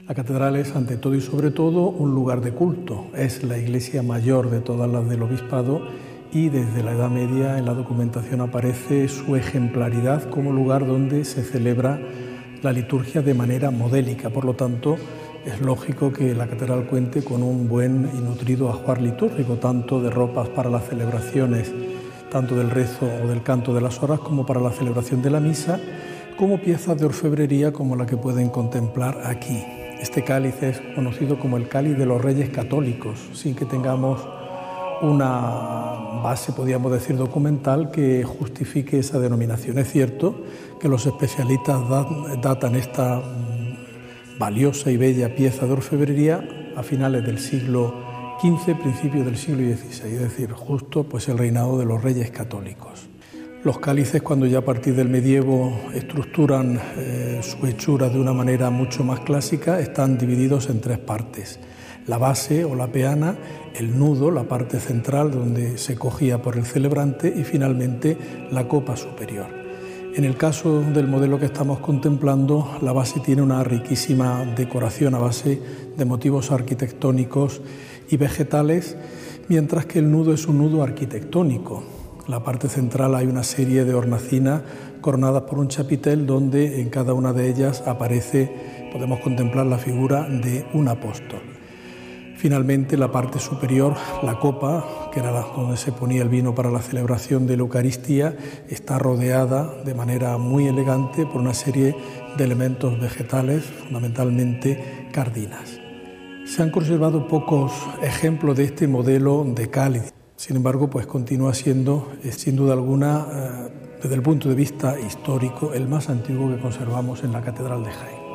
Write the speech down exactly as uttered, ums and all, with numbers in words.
La catedral es, ante todo y sobre todo, un lugar de culto. Es la iglesia mayor de todas las del obispado y desde la Edad Media en la documentación aparece su ejemplaridad como lugar donde se celebra la liturgia de manera modélica. Por lo tanto, es lógico que la catedral cuente con un buen y nutrido ajuar litúrgico, tanto de ropas para las celebraciones, tanto del rezo o del canto de las horas como para la celebración de la misa, como piezas de orfebrería como la que pueden contemplar aquí. Este cáliz es conocido como el cáliz de los Reyes Católicos, sin que tengamos una base, podríamos decir, documental que justifique esa denominación. Es cierto que los especialistas datan esta valiosa y bella pieza de orfebrería a finales del siglo quince, principios del siglo dieciséis, es decir, justo pues el reinado de los Reyes Católicos. Los cálices, cuando ya a partir del medievo estructuran eh, su hechura de una manera mucho más clásica, están divididos en tres partes: la base o la peana, el nudo, la parte central donde se cogía por el celebrante, y finalmente la copa superior. En el caso del modelo que estamos contemplando, la base tiene una riquísima decoración a base de motivos arquitectónicos y vegetales, mientras que el nudo es un nudo arquitectónico. En la parte central hay una serie de hornacinas coronadas por un chapitel donde en cada una de ellas aparece, podemos contemplar la figura de un apóstol. Finalmente, la parte superior, la copa, que era donde se ponía el vino para la celebración de la Eucaristía, está rodeada de manera muy elegante por una serie de elementos vegetales, fundamentalmente cardinas. Se han conservado pocos ejemplos de este modelo de cáliz. Sin embargo, pues continúa siendo, sin duda alguna, desde el punto de vista histórico, el más antiguo que conservamos en la Catedral de Jaén.